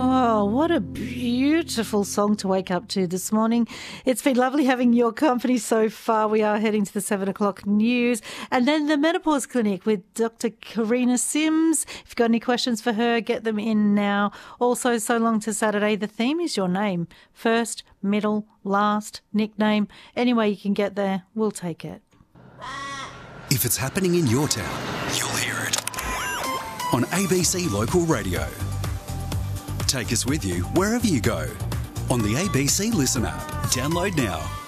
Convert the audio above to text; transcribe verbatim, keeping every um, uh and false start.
Oh, what a beautiful song to wake up to this morning. It's been lovely having your company so far. We are heading to the seven o'clock news and then the Menopause Clinic with Doctor Karina Sims. If you've got any questions for her, get them in now. Also, So Long to Saturday. The theme is your name. First, middle, last, nickname. Any way you can get there, we'll take it. If it's happening in your town, you'll hear it on A B C Local Radio. Take us with you wherever you go on the A B C Listen app. Download now.